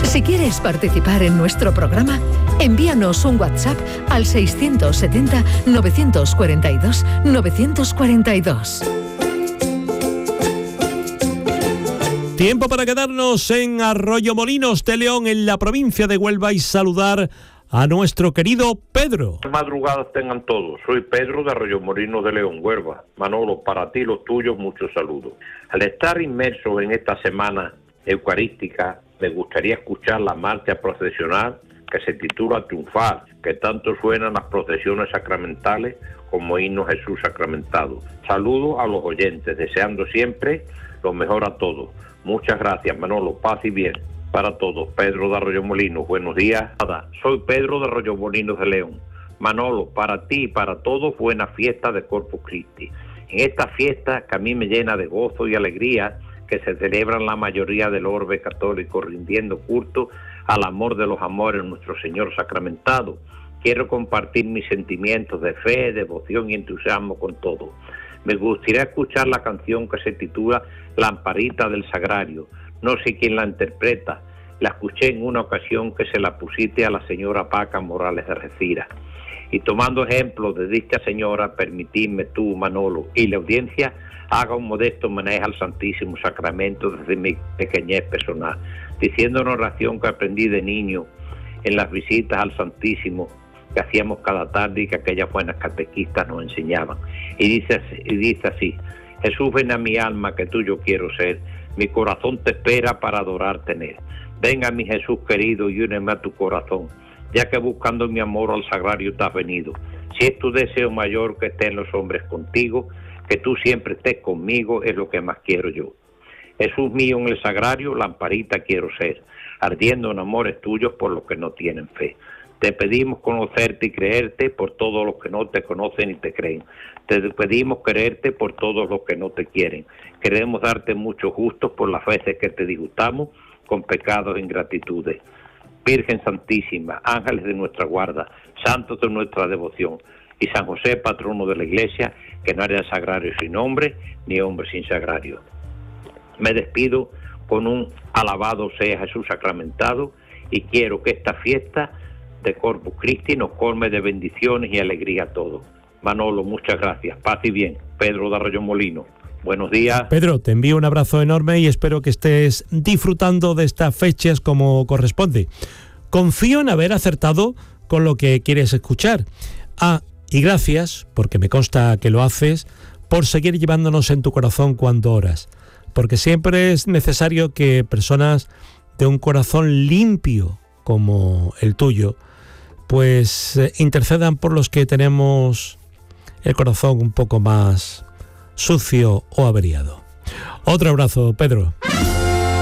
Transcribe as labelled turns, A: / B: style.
A: Si quieres participar en nuestro programa, envíanos un WhatsApp al 670-942-942.
B: Tiempo para quedarnos en Arroyomolinos de León, en la provincia de Huelva, y saludar a nuestro querido Pedro.
C: Madrugadas tengan todos. Soy Pedro de Arroyomolinos de León, Huelva. Manolo, para ti, los tuyos, muchos saludos. Al estar inmerso en esta semana eucarística, me gustaría escuchar la marcha procesional que se titula Triunfar, que tanto suenan las procesiones sacramentales como himnos Jesús sacramentado. Saludo a los oyentes, deseando siempre lo mejor a todos. Muchas gracias, Manolo. Paz y bien para todos. Pedro de Arroyomolinos, buenos días. Soy Pedro de Arroyomolinos de León. Manolo, para ti y para todos, buena fiesta de Corpus Christi. En esta fiesta que a mí me llena de gozo y alegría, que se celebran la mayoría del orbe católico rindiendo culto al amor de los amores, nuestro Señor sacramentado, quiero compartir mis sentimientos de fe, devoción y entusiasmo con todos. Me gustaría escuchar la canción que se titula Lamparita del Sagrario. No sé quién la interpreta. La escuché en una ocasión que se la pusiste a la señora Paca Morales de Recira. Y tomando ejemplo de dicha señora, permitidme tú, Manolo, y la audiencia, haga un modesto homenaje al Santísimo Sacramento desde mi pequeñez personal, diciendo una oración que aprendí de niño en las visitas al Santísimo que hacíamos cada tarde y que aquellas buenas catequistas nos enseñaban. Y dice así: Jesús, ven a mi alma, que tuyo quiero ser, mi corazón te espera para adorarte en él. Venga mi Jesús querido y úneme a tu corazón, ya que buscando mi amor al sagrario te has venido. Si es tu deseo mayor que estén los hombres contigo, que tú siempre estés conmigo, es lo que más quiero yo. Jesús mío, en el sagrario, lamparita quiero ser, ardiendo en amores tuyos por los que no tienen fe. Te pedimos conocerte y creerte por todos los que no te conocen y te creen. Te pedimos quererte por todos los que no te quieren. Queremos darte muchos gustos por las veces que te disgustamos con pecados e ingratitudes. Virgen Santísima, ángeles de nuestra guarda, santos de nuestra devoción, y San José, patrono de la Iglesia, que no haya sagrario sin hombre, ni hombre sin sagrario. Me despido con un alabado sea Jesús sacramentado, y quiero que esta fiesta de Corpus Christi nos colme de bendiciones y alegría a todos. Manolo, muchas gracias. Paz y bien. Pedro de Arroyomolinos. Buenos días.
B: Pedro, te envío un abrazo enorme y espero que estés disfrutando de estas fechas como corresponde. Confío en haber acertado con lo que quieres escuchar. Y gracias, porque me consta que lo haces, por seguir llevándonos en tu corazón cuando oras. Porque siempre es necesario que personas de un corazón limpio como el tuyo, pues intercedan por los que tenemos el corazón un poco más sucio o averiado. Otro abrazo, Pedro.